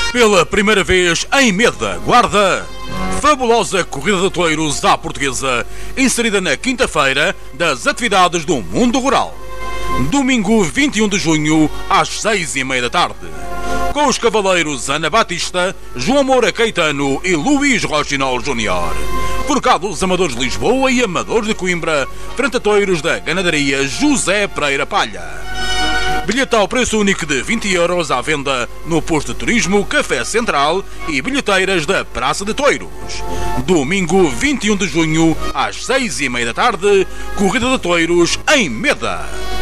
Pela primeira vez em Meda, Guarda, fabulosa corrida de touros à portuguesa, inserida na quinta-feira das atividades do mundo rural. Domingo 21 de junho, às 6h30 da tarde. Com os cavaleiros Ana Batista, João Moura Caetano e Luís Rochinol Júnior. Forcados Amadores de Lisboa e Amadores de Coimbra, frente a touros da ganadaria José Pereira Palha. Bilhete ao preço único de 20€ à venda no posto de turismo Café Central e bilheteiras da Praça de Touros. Domingo 21 de junho, às 6h30 da tarde, corrida de touros em Meda.